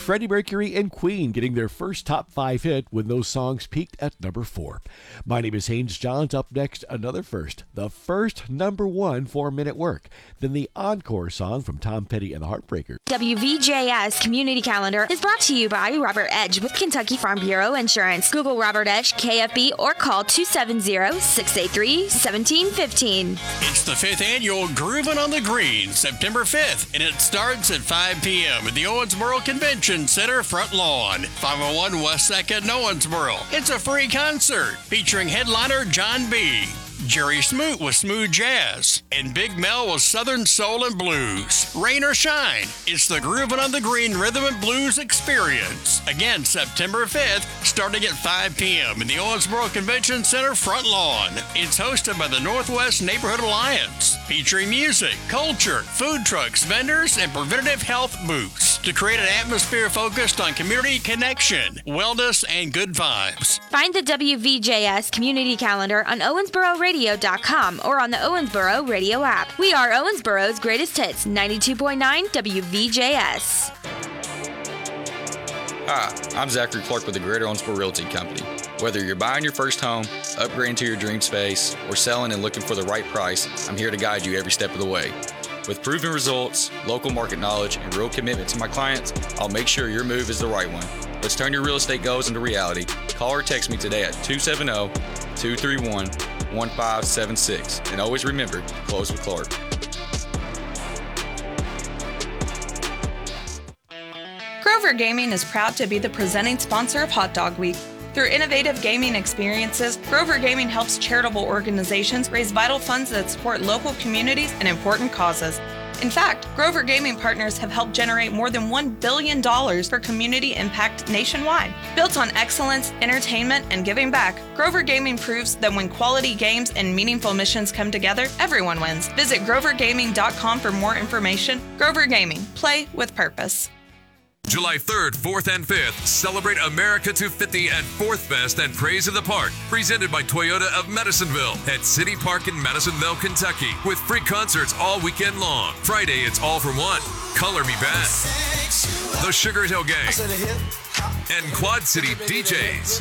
Freddie Mercury and Queen getting their first top 5 hit when those songs peaked at number 4. My name is Haynes Johns. Up next, another first. The first number 1 4-minute work. Then the encore song from Tom Petty and the Heartbreakers. WVJS Community Calendar is brought to you by Robert Edge with Kentucky Farm Bureau Insurance. Google Robert Edge KFB or call 270-683-1715. It's the 5th annual Groovin' on the Green, September 5th, and it starts at 5 p.m. at the Owensboro Convention Center front lawn, 501 West 2nd in Owensboro. It's a free concert featuring headliner John B., Jerry Smoot with Smooth Jazz, and Big Mel with Southern Soul and Blues. Rain or shine, it's the Groovin' on the Green Rhythm and Blues Experience. Again, September 5th, starting at 5 p.m. in the Owensboro Convention Center front lawn. It's hosted by the Northwest Neighborhood Alliance, featuring music, culture, food trucks, vendors, and preventative health booths to create an atmosphere focused on community connection, wellness, and good vibes. Find the WVJS Community Calendar on OwensboroRadio.com or on the Owensboro Radio app. We are Owensboro's greatest hits, 92.9 WVJS. Hi, I'm Zachary Clark with the Greater Owensboro Realty Company. Whether you're buying your first home, upgrading to your dream space, or selling and looking for the right price, I'm here to guide you every step of the way. With proven results, local market knowledge, and real commitment to my clients, I'll make sure your move is the right one. Let's turn your real estate goals into reality. Call or text me today at 270-231-1576. And always remember, close with Clark. Grover Gaming is proud to be the presenting sponsor of Hot Dog Week. Through innovative gaming experiences, Grover Gaming helps charitable organizations raise vital funds that support local communities and important causes. In fact, Grover Gaming partners have helped generate more than $1 billion for community impact nationwide. Built on excellence, entertainment, and giving back, Grover Gaming proves that when quality games and meaningful missions come together, everyone wins. Visit grovergaming.com for more information. Grover Gaming. Play with purpose. July 3rd, 4th, and 5th, celebrate America 250 at 4th Fest and Praise of the Park, presented by Toyota of Madisonville at City Park in Madisonville, Kentucky, with free concerts all weekend long. Friday, it's All for One, Color Me Bad, The Sugar Hill Gang, and Quad City DJs.